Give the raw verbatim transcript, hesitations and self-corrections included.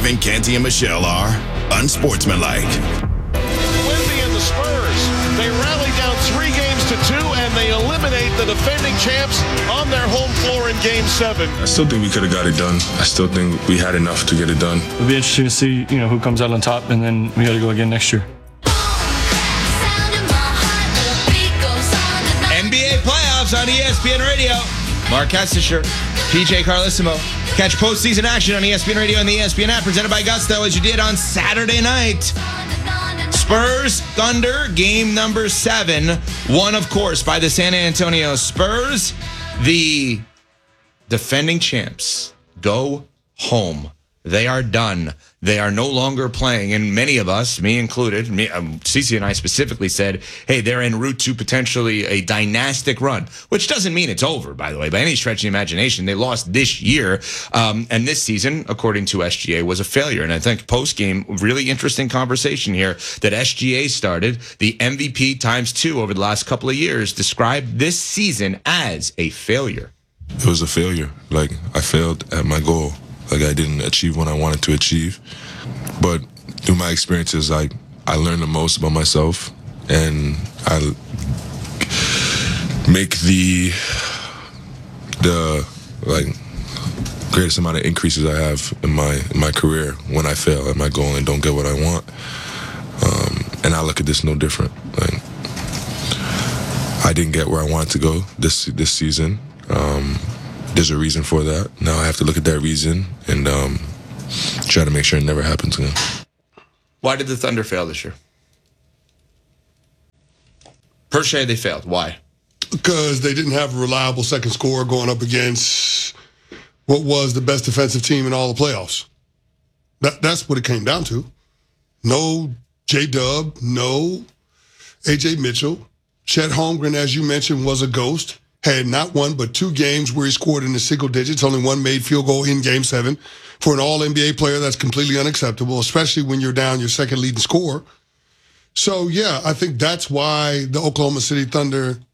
Evan, Canty, and Michelle are unsportsmanlike. Wemby and the Spurs, they rally down three games to two, and they eliminate the defending champs on their home floor in Game Seven. I still think we could have got it done. I still think we had enough to get it done. It'll be interesting to see, you know, who comes out on top, and then we got to go again next year. N B A playoffs on E S P N Radio. Mark Hestisher, P J Carlissimo. Catch postseason action on E S P N Radio and the E S P N app, presented by Gusto, as you did on Saturday night. Spurs Thunder, game number seven. Won, of course, by the San Antonio Spurs. The defending champs go home. They are done. They are no longer playing. And many of us, me included, me, um, Cece and I specifically said, hey, they're en route to potentially a dynastic run, which doesn't mean it's over, by the way, by any stretch of the imagination. They lost this year. Um, and this season, according to S G A, was a failure. And I think post-game, really interesting conversation here that S G A started. The M V P times two over the last couple of years described this season as a failure. It was a failure. Like, I failed at my goal. Like, I didn't achieve what I wanted to achieve. But through my experiences, I, I learned the most about myself. And I make the, the like, greatest amount of increases I have in my in my career when I fail at my goal and don't get what I want. Um, and I look at this no different. Like, I didn't get where I wanted to go this, this season. Um, There's a reason for that. Now I have to look at that reason and um, try to make sure it never happens again. Why did the Thunder fail this year? Per se, they failed. Why? Because they didn't have a reliable second scorer going up against what was the best defensive team in all the playoffs. That, that's what it came down to. No J-Dub, no A J Mitchell. Chet Holmgren, as you mentioned, was a ghost. Had not one but two games where he scored in the single digits. Only one made field goal in Game seven. For an all N B A player, that's completely unacceptable, especially when you're down your second leading scorer. So, yeah, I think that's why the Oklahoma City Thunder